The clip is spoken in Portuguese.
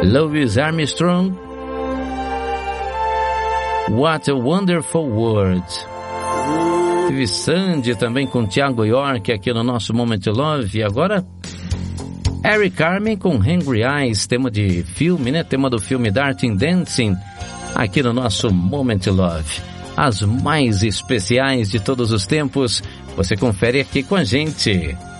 Louis Armstrong, What a Wonderful World. Teve Sandy também com Thiago York aqui no nosso Moment Love. E agora Eric Carmen com Hungry Eyes, tema de filme, né? Tema do filme Dirty Dancing, aqui no nosso Moment Love. As mais especiais de todos os tempos, você confere aqui com a gente.